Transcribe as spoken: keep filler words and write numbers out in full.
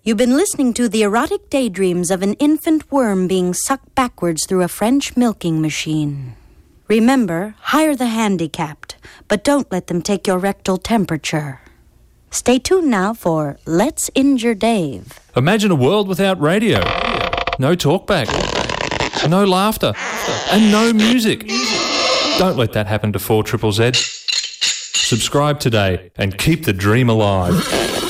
You've been listening to the erotic daydreams of an infant worm being sucked backwards through a French milking machine. Remember, hire the handicapped, but don't let them take your rectal temperature. Stay tuned now for Let's Injure Dave. Imagine a world without radio. No talkback. No laughter. And no music. Don't let that happen to four triple Z. Subscribe today and keep the dream alive.